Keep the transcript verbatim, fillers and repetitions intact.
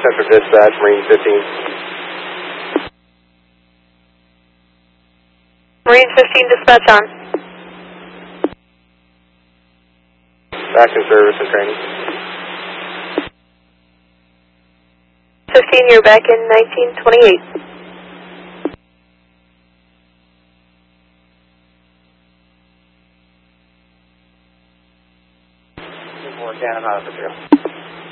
Central Dispatch, Marine fifteen. Marine fifteen, dispatch on. Back in service and training. fifteen, you're back in nineteen twenty-eight. More Cannon out of the field.